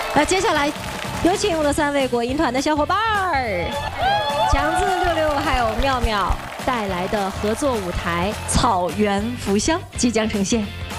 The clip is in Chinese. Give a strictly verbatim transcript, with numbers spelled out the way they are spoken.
那接下来有请我的三位国音团的小伙伴儿，强子、六六还有妙妙带来的合作舞台《草原浮香》即将呈现。